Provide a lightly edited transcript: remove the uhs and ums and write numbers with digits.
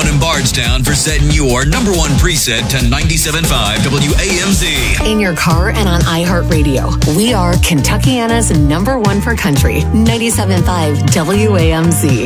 everyone in Bardstown for setting your number one preset to 97.5 WAMZ. In your car and on iHeartRadio, we are Kentuckiana's number one for country, 97.5 WAMZ.